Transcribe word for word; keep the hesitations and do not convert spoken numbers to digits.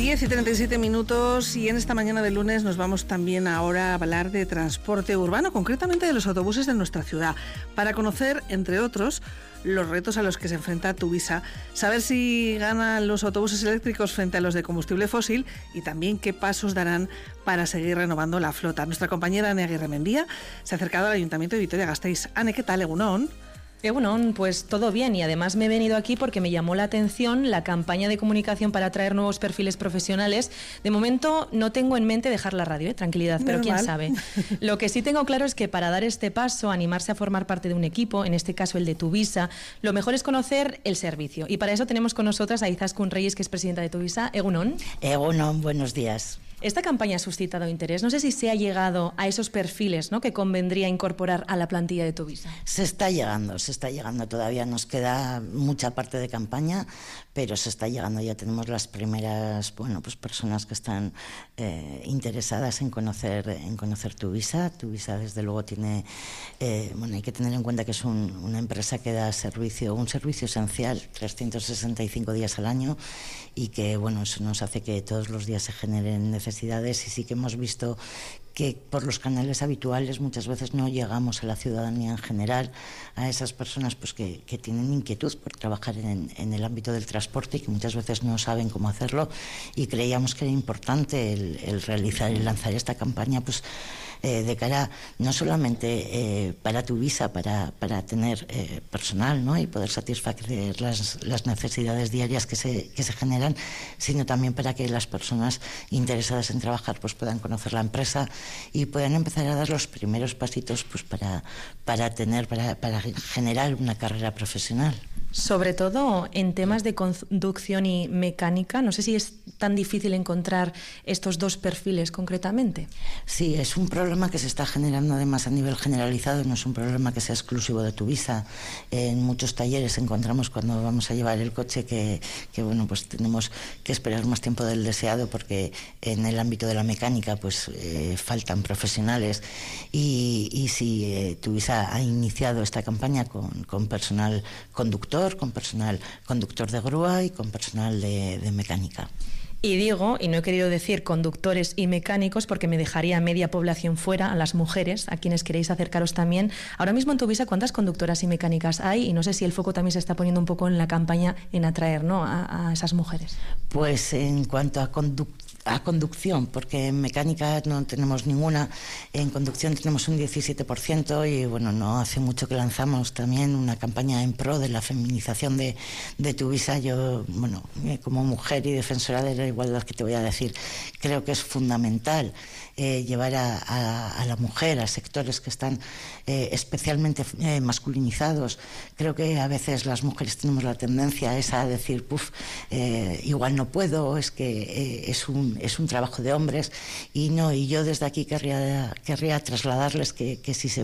diez y treinta y siete minutos y en esta mañana de lunes nos vamos también ahora a hablar de transporte urbano, concretamente de los autobuses de nuestra ciudad, para conocer, entre otros, los retos a los que se enfrenta Tuvisa, saber si ganan los autobuses eléctricos frente a los de combustible fósil y también qué pasos darán para seguir renovando la flota. Nuestra compañera Ane Aguirre Mendía se ha acercado al Ayuntamiento de Vitoria-Gasteiz. Ane, ¿qué tal, Egunon? Egunon, pues todo bien, y además me he venido aquí porque me llamó la atención la campaña de comunicación para atraer nuevos perfiles profesionales. De momento no tengo en mente dejar la radio, ¿eh? Tranquilidad, pero quién sabe. Lo que sí tengo claro es que para dar este paso, animarse a formar parte de un equipo, en este caso el de Tuvisa, lo mejor es conocer el servicio. Y para eso tenemos con nosotras a Izaskun Reyes, que es presidenta de Tuvisa. Egunon. Egunon, buenos días. Esta campaña ha suscitado interés. No sé si se ha llegado a esos perfiles, ¿no?, que convendría incorporar a la plantilla de Tuvisa. Se está llegando, se está llegando. Todavía nos queda mucha parte de campaña, pero se está llegando. Ya tenemos las primeras, bueno, pues personas que están eh, interesadas en conocer, en conocer Tuvisa. Tuvisa, desde luego, tiene, eh, bueno, hay que tener en cuenta que es un, una empresa que da servicio, un servicio esencial, trescientos sesenta y cinco días al año, y que, bueno, eso nos hace que todos los días se generen necesidades. Necesidades, y sí que hemos visto que por los canales habituales muchas veces no llegamos a la ciudadanía en general, a esas personas pues que, que tienen inquietud por trabajar en, en el ámbito del transporte y que muchas veces no saben cómo hacerlo, y creíamos que era importante el, el realizar y lanzar esta campaña pues eh, de cara no solamente eh, para Tuvisa, para, para tener eh, personal, ¿no?, y poder satisfacer las, las necesidades diarias que se, que se generan, sino también para que las personas interesadas en trabajar pues puedan conocer la empresa y puedan empezar a dar los primeros pasitos pues para, para tener, para, para generar una carrera profesional. Sobre todo en temas de conducción y mecánica, no sé si es tan difícil encontrar estos dos perfiles concretamente. Sí, es un problema que se está generando además a nivel generalizado, no es un problema que sea exclusivo de Tuvisa. En muchos talleres encontramos cuando vamos a llevar el coche que, que bueno, pues tenemos que esperar más tiempo del deseado porque en el ámbito de la mecánica pues eh, faltan profesionales, y, y si eh, Tuvisa ha iniciado esta campaña con, con personal conductor, con personal conductor de grúa y con personal de, de mecánica. Y digo, y no he querido decir conductores y mecánicos porque me dejaría media población fuera, a las mujeres, a quienes queréis acercaros también. Ahora mismo en Tuvisa, ¿cuántas conductoras y mecánicas hay? Y no sé si el foco también se está poniendo un poco en la campaña en atraer, ¿no?, a, a esas mujeres. Pues en cuanto a conductores, a conducción, porque en mecánica no tenemos ninguna, en conducción tenemos un diecisiete por ciento, y bueno, no hace mucho que lanzamos también una campaña en pro de la feminización de, de Tuvisa. Yo, bueno, como mujer y defensora de la igualdad, que te voy a decir, creo que es fundamental eh, llevar a, a, a la mujer a sectores que están eh, especialmente eh, masculinizados. Creo que a veces las mujeres tenemos la tendencia esa a decir, puf, eh, igual no puedo, es que eh, es un es un trabajo de hombres, y no, y yo desde aquí querría, querría trasladarles que, que si se